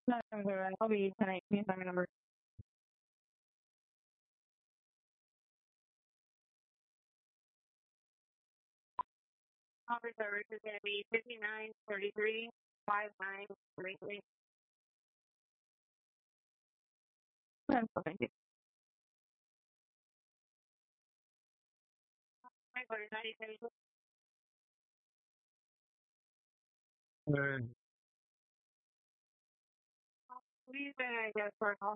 No, I'll be tonight. Can you find my number? Office service is going to be 5933 5933. Thank you. My phone is 97. Please, I guess, for a call.